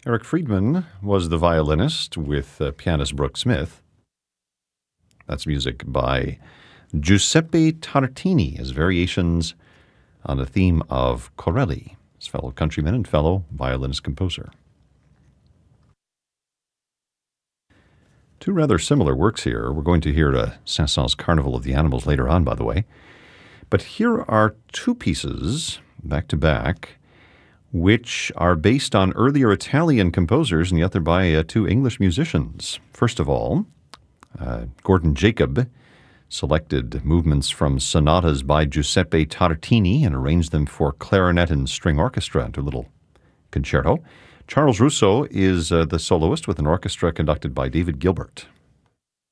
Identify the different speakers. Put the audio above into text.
Speaker 1: Eric Friedman was the violinist with pianist Brooke Smith. That's music by Giuseppe Tartini as variations on the theme of Corelli, his fellow countryman and fellow violinist-composer. Two rather similar works here. We're going to hear Saint-Saëns' Carnival of the Animals later on, by the way. But here are two pieces, back-to-back, which are based on earlier Italian composers, and yet they're by two English musicians. First of all, Gordon Jacob selected movements from sonatas by Giuseppe Tartini and arranged them for clarinet and string orchestra into a little concerto. Charles Russo is the soloist with an orchestra conducted by David Gilbert.